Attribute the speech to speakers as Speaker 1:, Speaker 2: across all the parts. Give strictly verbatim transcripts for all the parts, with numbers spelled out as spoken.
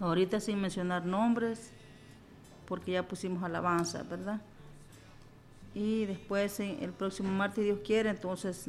Speaker 1: ahorita sin mencionar nombres, porque ya pusimos alabanza, ¿verdad? Y después el próximo martes, Dios quiere, entonces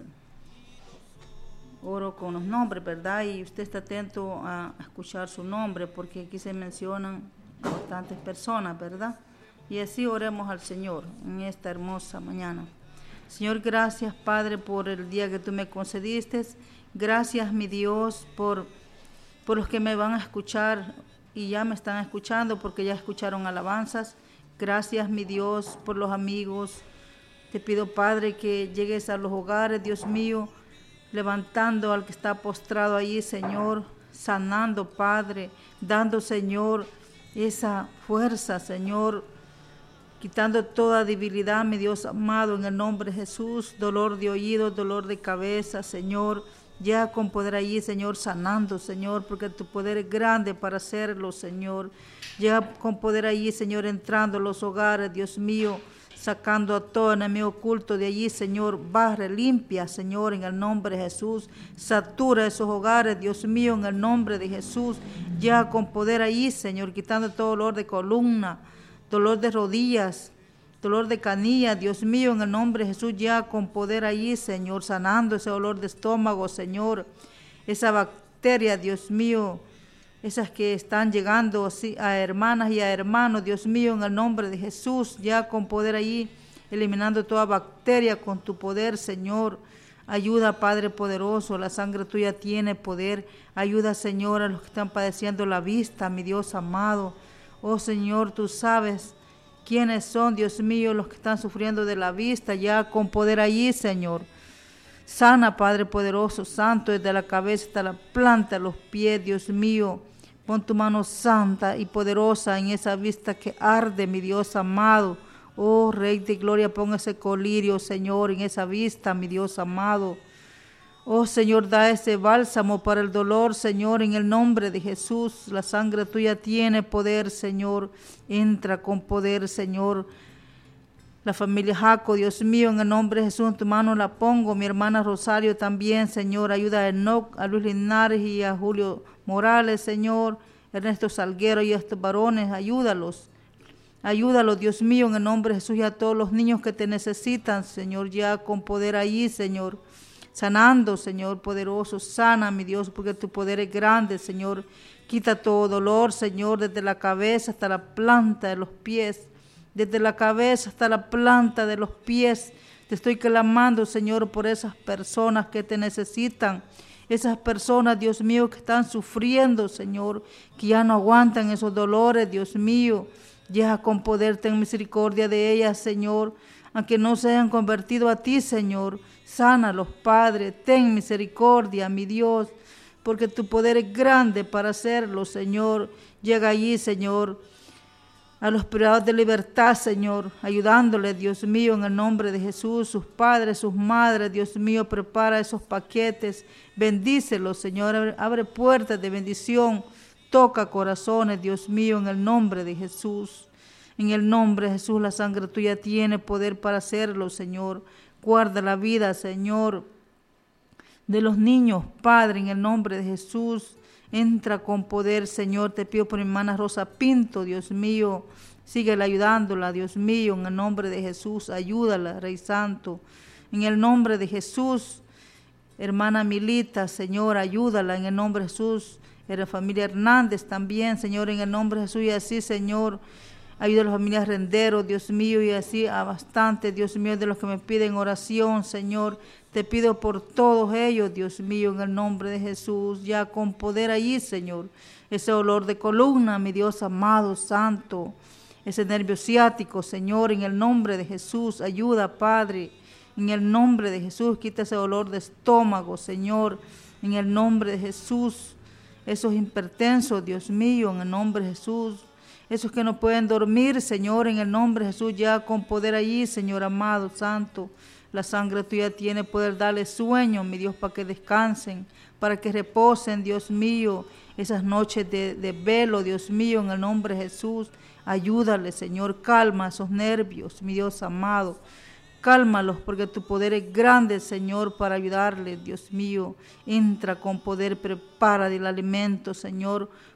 Speaker 1: oro con los nombres, ¿verdad? Y usted está atento a escuchar su nombre, porque aquí se mencionan bastantes personas, ¿verdad? Y así oremos al Señor en esta hermosa mañana. Señor, gracias, Padre, por el día que tú me concediste. Gracias, mi Dios, por, por los que me van a escuchar y ya me están escuchando porque ya escucharon alabanzas. Gracias, mi Dios, por los amigos. Te pido, Padre, que llegues a los hogares, Dios mío, levantando al que está postrado allí, Señor, sanando, Padre, dando, Señor, esa fuerza, Señor, quitando toda debilidad, mi Dios amado, en el nombre de Jesús, dolor de oído, dolor de cabeza, Señor, ya con poder allí, Señor, sanando, Señor, porque tu poder es grande para hacerlo, Señor, ya con poder allí, Señor, entrando en los hogares, Dios mío, sacando a todo enemigo oculto de allí, Señor, barre, limpia, Señor, en el nombre de Jesús, satura esos hogares, Dios mío, en el nombre de Jesús, ya con poder allí, Señor, quitando todo dolor de columna, dolor de rodillas, dolor de canilla, Dios mío, en el nombre de Jesús, ya con poder allí, Señor, sanando ese dolor de estómago, Señor, esa bacteria, Dios mío, esas que están llegando a hermanas y a hermanos, Dios mío, en el nombre de Jesús, ya con poder allí, eliminando toda bacteria con tu poder, Señor. Ayuda, Padre poderoso, la sangre tuya tiene poder. Ayuda, Señor, a los que están padeciendo la vista, mi Dios amado. Oh, Señor, tú sabes quiénes son, Dios mío, los que están sufriendo de la vista, ya con poder allí, Señor. Sana, Padre poderoso, santo, desde la cabeza hasta la planta de los pies, Dios mío. Pon tu mano santa y poderosa en esa vista que arde, mi Dios amado. Oh, Rey de Gloria, pon ese colirio, Señor, en esa vista, mi Dios amado. Oh, Señor, da ese bálsamo para el dolor, Señor, en el nombre de Jesús. La sangre tuya tiene poder, Señor. Entra con poder, Señor. La familia Jaco, Dios mío, en el nombre de Jesús, en tu mano la pongo. Mi hermana Rosario también, Señor. Ayuda a Enoch, a Luis Linares y a Julio Morales, Señor. Ernesto Salguero y a estos varones, ayúdalos. Ayúdalos, Dios mío, en el nombre de Jesús, y a todos los niños que te necesitan, Señor, ya con poder allí, Señor. Sanando, Señor poderoso, sana, mi Dios, porque tu poder es grande, Señor. Quita todo dolor, Señor, desde la cabeza hasta la planta de los pies. Desde la cabeza hasta la planta de los pies. Te estoy clamando, Señor, por esas personas que te necesitan. Esas personas, Dios mío, que están sufriendo, Señor, que ya no aguantan esos dolores, Dios mío. Ya con poder ten misericordia de ellas, Señor. Aunque no se hayan convertido a ti, Señor. Sánalos, Padre. Ten misericordia, mi Dios. Porque tu poder es grande para hacerlo, Señor. Llega allí, Señor, a los privados de libertad, Señor, ayudándoles, Dios mío, en el nombre de Jesús, sus padres, sus madres, Dios mío, prepara esos paquetes, bendícelos, Señor, abre, abre puertas de bendición, toca corazones, Dios mío, en el nombre de Jesús, en el nombre de Jesús, la sangre tuya tiene poder para hacerlo, Señor, guarda la vida, Señor, de los niños, Padre, en el nombre de Jesús. Entra con poder, Señor, te pido por mi hermana Rosa Pinto, Dios mío, síguela ayudándola, Dios mío, en el nombre de Jesús, ayúdala, Rey Santo, en el nombre de Jesús, hermana Milita, Señor, ayúdala, en el nombre de Jesús, en la familia Hernández también, Señor, en el nombre de Jesús, y así, Señor, ayuda a las familias Renderos, Dios mío, y así a bastante, Dios mío, de los que me piden oración, Señor. Te pido por todos ellos, Dios mío, en el nombre de Jesús, ya con poder allí, Señor. Ese olor de columna, mi Dios amado, santo, ese nervio ciático, Señor, en el nombre de Jesús, ayuda, Padre, en el nombre de Jesús, quita ese olor de estómago, Señor, en el nombre de Jesús. Esos hipertensos, Dios mío, en el nombre de Jesús. Esos que no pueden dormir, Señor, en el nombre de Jesús, ya con poder allí, Señor amado, santo. La sangre tuya tiene poder darle sueño, mi Dios, para que descansen, para que reposen, Dios mío, esas noches de, de velo, Dios mío, en el nombre de Jesús. Ayúdale, Señor, calma esos nervios, mi Dios amado. Cálmalos, porque tu poder es grande, Señor, para ayudarles, Dios mío. Entra con poder, prepara el alimento, Señor,